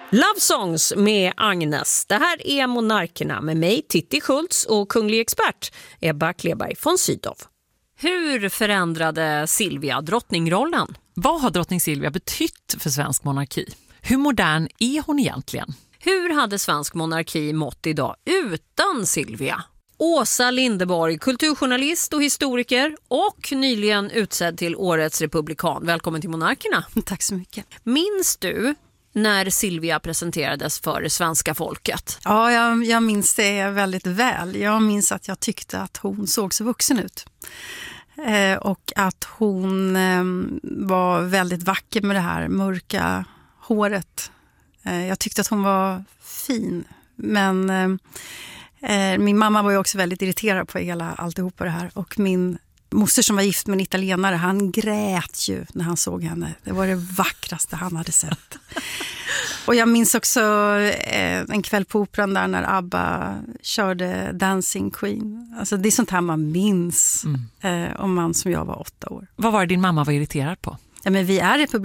Love Songs med Agnes. Det här är Monarkerna med mig, Titti Schultz, och kunglig expert Ebba Kleberg von Sydow. Hur förändrade Silvia drottningrollen? Vad har drottning Silvia betytt för svensk monarki? Hur modern är hon egentligen? Hur hade svensk monarki mått idag utan Silvia? Åsa Linderborg, kulturjournalist och historiker och nyligen utsedd till årets republikan. Välkommen till Monarkerna. Tack så mycket. Minns du när Silvia presenterades för svenska folket? Ja, jag minns det väldigt väl. Jag minns att jag tyckte att hon såg så vuxen ut. Och att hon var väldigt vacker med det här mörka håret. Jag tyckte att hon var fin. Men min mamma var ju också väldigt irriterad på alltihopa det här. Och min moster som var gift med en italienare, han grät ju när han såg henne. Det var det vackraste han hade sett. Och jag minns också en kväll på operan där när ABBA körde Dancing Queen. Alltså det är sånt här man minns om man som jag var 8 år. Vad var det din mamma var irriterad på? Ja, men vi är